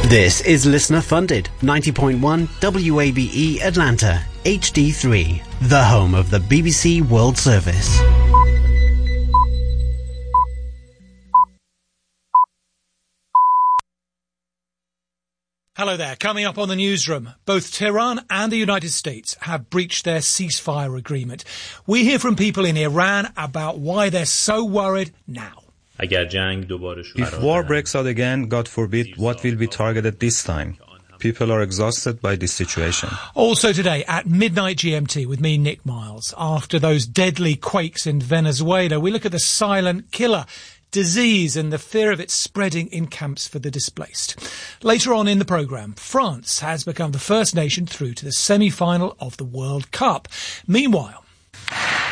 This is listener funded 90.1 WABE Atlanta HD3, the home of the BBC World Service. Hello there. Coming up on the newsroom, both Tehran and the United States have breached their ceasefire agreement. We hear from people in Iran about why they're so worried now. If war breaks out again, God forbid, what will be targeted this time? People are exhausted by this situation. Also today at midnight GMT with me, Nick Miles. After those deadly quakes in Venezuela, we look at the silent killer, disease and the fear of it spreading in camps for the displaced. Later on in the programme, France has become the first nation through to the semi-final of the World Cup. Meanwhile...